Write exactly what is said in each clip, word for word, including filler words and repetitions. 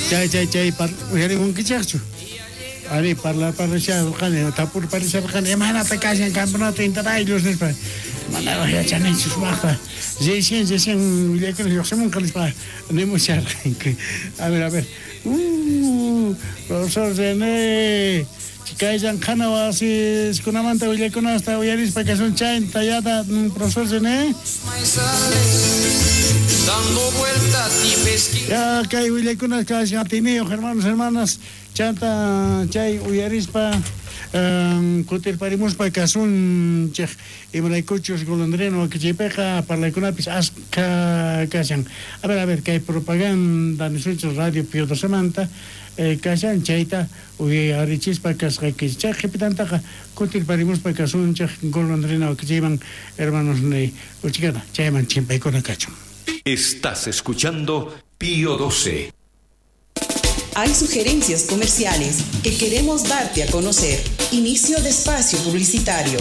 Chay, chay, chay, par, uyari un kichachu. Ari, parla, parla, ya, jane, tapur, parla, jane, mana, te casan, campeonato interailos, ¿no es para? Mana, ya, chanen, sus bajas. Jesen, jesen, ya que yo sé un calispa, no hemos ya, a ver, a ver. Uh, profesor René, chicaisan, jana, wasi, con amante, ya con hasta, uyaris, para que son chain, tallada, profesor René. Dando vuelta tipes. Ya, que hay con las hermanos, hermanas, chanta, chay, uyarispa, cutir parimos para casun, chej, y me la escucho, golondreno, que chipeja, para la conapis, asca, casan. A ver, a ver, que hay propaganda, nosotros radio, pio de semanta, casan, chaita, uy, arichis para casca, que chej, pitanta, cutir parimos para casun, chej, golondreno, que llevan hermanos, ne, uchicana, chayman, chimpa con cacho. Estás escuchando Pío doce. Hay sugerencias comerciales que queremos darte a conocer. Inicio de espacio publicitario.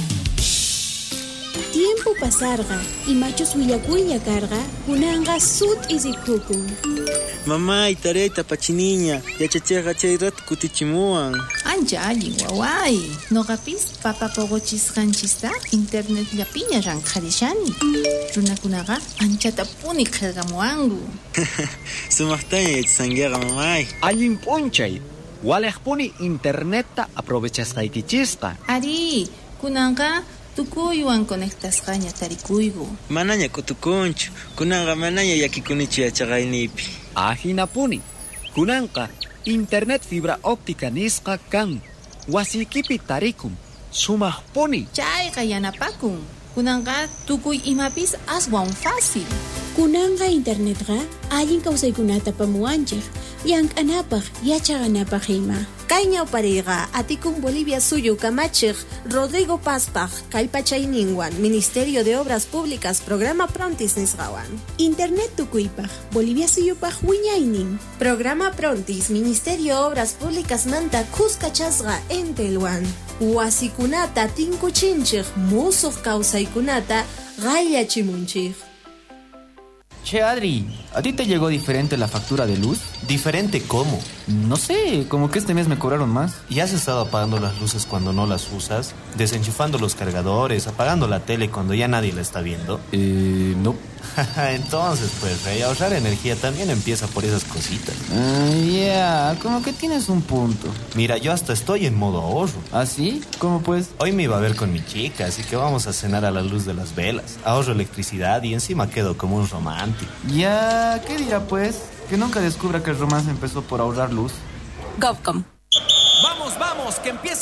Tiempo pasarga y machos huillacuilla carga, kunanga sud izikukun. Mamá y tareta pachiniña, ya chachaga chayrat kutichimuan. Ancha allin wawai, nogapis papa pogochis ranchista, internet llapiña ranjarishani. Runakunaga anchata puni khelgamuangu. Sumachtaña yachsangiaga mamay. Allin punchay, walejpuni interneta aprovechas haikichisqa. Ari, kunanga tukuyuan conectasqaña tarikuygu. Manaña kutukunchu, kunanga manaña yakikunichi yachaqaynipi. Ajinapuni, kunanqa internet fibra óptica nisqa kan. Wasikipi tarikum, sumaqpuni. Chayqa yanapakun. Kunanga tukuy imapis aswan fácil. Kunanga internetqa allin kawsaykunata pamuanchik, llank'anapaq, yachaqanapaq ima. Kay ñawpariqa atikun Bolivia suyu kamachik Rodrigo Paspaj kallpachayninwan Ministerio de Obras Públicas Programa Prontis nisqawan. Internet tukuypaq Bolivia suyupaq wiñaynin. Programa Prontis Ministerio Obras Públicas manta kuskachasqa entelwan. Wasikunata tinkuchinchik musuq kawsaykunata qallachimunchik. Che, Adri, ¿a ti te llegó diferente la factura de luz? ¿Diferente cómo? No sé, como que este mes me cobraron más. ¿Y has estado apagando las luces cuando no las usas? ¿Desenchufando los cargadores? ¿Apagando la tele cuando ya nadie la está viendo? Eh, no. Entonces, pues, Rey, ahorrar energía también empieza por esas cositas. Ah, ya, yeah, como que tienes un punto. Mira, yo hasta estoy en modo ahorro. ¿Ah, sí? ¿Cómo pues? Hoy me iba a ver con mi chica, así que vamos a cenar a la luz de las velas. Ahorro electricidad y encima quedo como un romántico. Ya, ¿qué dirá pues? Que nunca descubra que el romance empezó por ahorrar luz. Govcom. Vamos, vamos, que empieza